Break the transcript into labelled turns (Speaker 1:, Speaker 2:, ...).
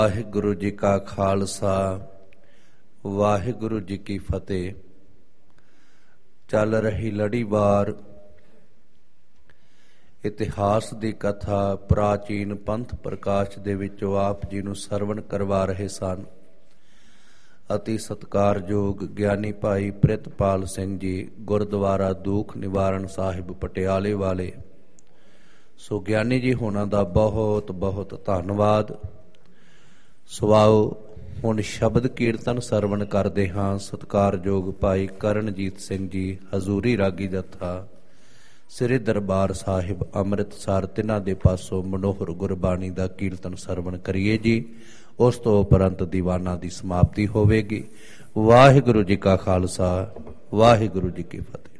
Speaker 1: ਵਾਹਿਗੁਰੂ ਜੀ ਕਾ ਖਾਲਸਾ ਵਾਹਿਗੁਰੂ ਜੀ ਕੀ ਫਤਿਹ। ਚੱਲ ਰਹੀ ਲੜੀਵਾਰ ਇਤਿਹਾਸ ਦੀ ਕਥਾ ਪ੍ਰਾਚੀਨ ਪੰਥ ਪ੍ਰਕਾਸ਼ ਦੇ ਵਿੱਚੋਂ ਆਪ ਜੀ ਨੂੰ ਸਰਵਣ ਕਰਵਾ ਰਹੇ ਸਨ। ਅਤੀ ਸਤਿਕਾਰਯੋਗ ਗਿਆਨੀ ਭਾਈ ਪ੍ਰਿਤਪਾਲ ਸਿੰਘ ਜੀ ਗੁਰਦੁਆਰਾ ਦੂਖ ਨਿਵਾਰਨ ਸਾਹਿਬ ਪਟਿਆਲੇ ਵਾਲੇ। ਸੋ ਗਿਆਨੀ ਜੀ ਹੋਣਾ ਦਾ ਬਹੁਤ ਬਹੁਤ ਧੰਨਵਾਦ। ਸਵਾਓ ਹੁਣ ਸ਼ਬਦ ਕੀਰਤਨ ਸਰਵਣ ਕਰਦੇ ਹਾਂ। ਸਤਿਕਾਰਯੋਗ ਭਾਈ ਕਰਨਜੀਤ ਸਿੰਘ ਜੀ ਹਜ਼ੂਰੀ ਰਾਗੀ ਜੱਥਾ ਸ੍ਰੀ ਦਰਬਾਰ ਸਾਹਿਬ ਅੰਮ੍ਰਿਤਸਰ ਤਿੰਨਾਂ ਦੇ ਪਾਸੋਂ ਮਨੋਹਰ ਗੁਰਬਾਣੀ ਦਾ ਕੀਰਤਨ ਸਰਵਣ ਕਰੀਏ ਜੀ। ਉਸ ਤੋਂ ਉਪਰੰਤ ਦੀਵਾਨਾਂ ਦੀ ਸਮਾਪਤੀ ਹੋਵੇਗੀ। ਵਾਹਿਗੁਰੂ ਜੀ ਕਾ ਖਾਲਸਾ ਵਾਹਿਗੁਰੂ ਜੀ ਕੀ ਫਤਿਹ।